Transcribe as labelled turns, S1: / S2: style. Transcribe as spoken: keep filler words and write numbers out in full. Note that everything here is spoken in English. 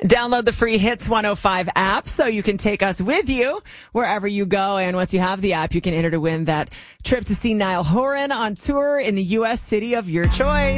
S1: Download the free Hits one oh five app so you can take us with you wherever you go. And once you have the app, you can enter to win that trip to see Niall Horan on tour in the U S city of your choice.